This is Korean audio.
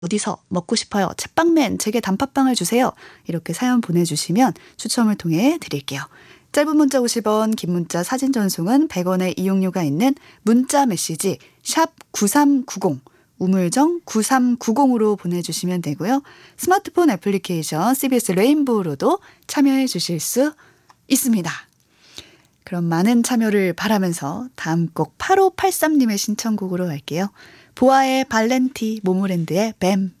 어디서 먹고 싶어요. 채빵맨 제게 단팥빵을 주세요. 이렇게 사연 보내주시면 추첨을 통해 드릴게요. 짧은 문자 50원, 긴 문자 사진 전송은 100원의 이용료가 있는 문자 메시지 샵 9390 우물정 9390으로 보내주시면 되고요. 스마트폰 애플리케이션 CBS 레인보우로도 참여해 주실 수 있습니다. 그럼 많은 참여를 바라면서 다음 곡 8583님의 신청곡으로 할게요. 보아의 발렌티, 모모랜드의 뱀.